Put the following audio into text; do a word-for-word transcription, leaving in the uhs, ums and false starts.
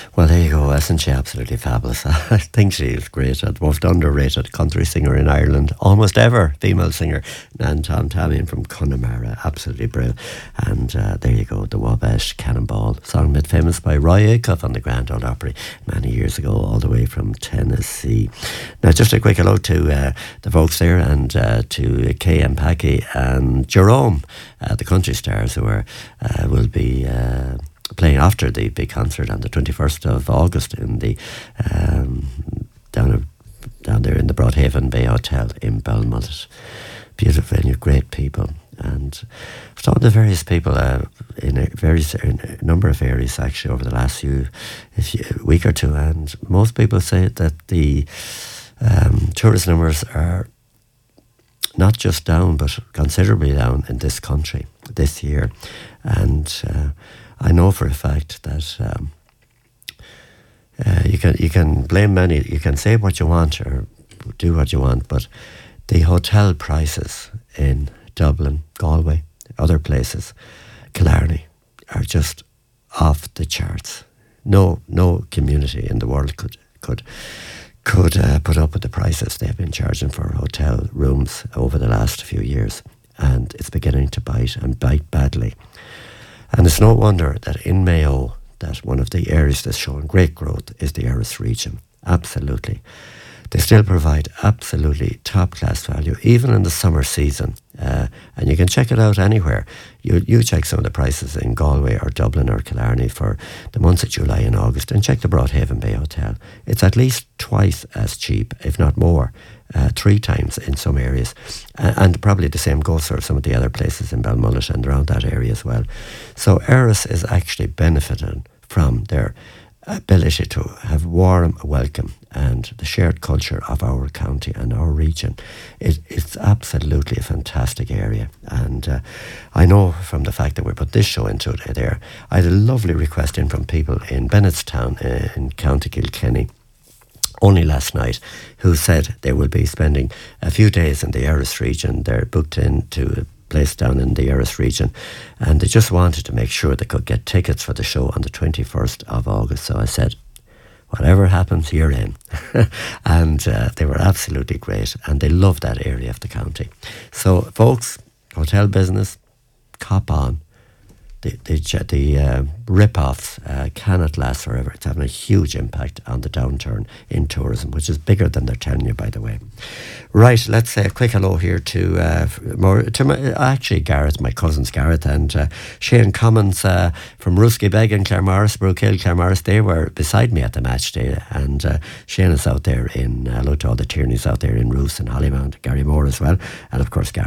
Well, there you go. Isn't she absolutely fabulous? I think she is great. The most underrated country singer in Ireland, almost ever female singer. And Tom Tamian from Connemara, absolutely brilliant. And uh, there you go, the Wabash Cannonball, song made famous by Roy Acuff on the Grand Ole Opry many years ago, all the way from Tennessee. Now, just a quick hello to uh, the folks there, and uh, to Kay and Packy and Jerome, uh, the country stars who are uh, will be Uh, playing after the big concert on the twenty-first of August in the um, down down there in the Broadhaven Bay Hotel in Belmullet. Beautiful venue, great people, and some of the various people uh, in a various in a number of areas actually over the last few, few week or two, and most people say that the um, tourist numbers are not just down but considerably down in this country this year, and uh, I know for a fact that um, uh, you can you can blame many, you can say what you want or do what you want, but the hotel prices in Dublin, Galway, other places, Killarney, are just off the charts. No no community in the world could could could uh, put up with the prices they've been charging for hotel rooms over the last few years, and it's beginning to bite and bite badly. And it's no wonder that in Mayo, that one of the areas that's showing great growth is the Erris region. Absolutely. They still provide absolutely top-class value, even in the summer season. Uh, and you can check it out anywhere. You you check some of the prices in Galway or Dublin or Killarney for the months of July and August, and check the Broadhaven Bay Hotel. It's at least twice as cheap, if not more, uh, three times in some areas. Uh, and probably the same goes for some of the other places in Belmullet and around that area as well. So Erris is actually benefiting from their ability to have warm welcome and the shared culture of our county and our region. It, it's absolutely a fantastic area, and uh, I know from the fact that we put this show into it there, I had a lovely request in from people in Bennettstown uh, in County Kilkenny only last night, who said they will be spending a few days in the Erris region. They're booked in to place down in the Erris region, and they just wanted to make sure they could get tickets for the show on the twenty-first of August. So I said, whatever happens, you're in. And uh, they were absolutely great, and they love that area of the county. So folks, hotel business, cop on. The, the, the uh, rip-offs uh, cannot last forever. It's having a huge impact on the downturn in tourism, which is bigger than they're telling you, by the way. Right, let's say a quick hello here to uh, more to my, actually Gareth, my cousins Gareth and uh, Shane Commons uh, from Ruski Beg and Claremorris, Brookhill, Claremorris. They were beside me at the match day, and uh, Shane is out there in, uh, hello to all the Tierneys out there in Roos and Hollymount, Gary Moore as well, and of course Gareth.